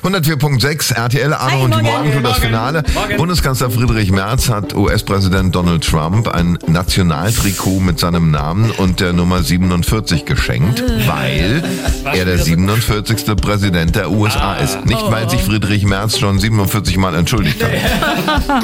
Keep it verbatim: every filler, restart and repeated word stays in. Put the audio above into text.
hundertvier Komma sechs R T L, Arno Hi, und die morgen. Morgen, das Morgen. Finale. Morgen. Bundeskanzler Friedrich Merz hat U S-Präsident Donald Trump ein Nationaltrikot mit seinem Namen und der Nummer siebenundvierzig geschenkt, weil er der siebenundvierzigste Präsident der U S A ist. Nicht, weil sich Friedrich Merz schon siebenundvierzig Mal entschuldigt hat.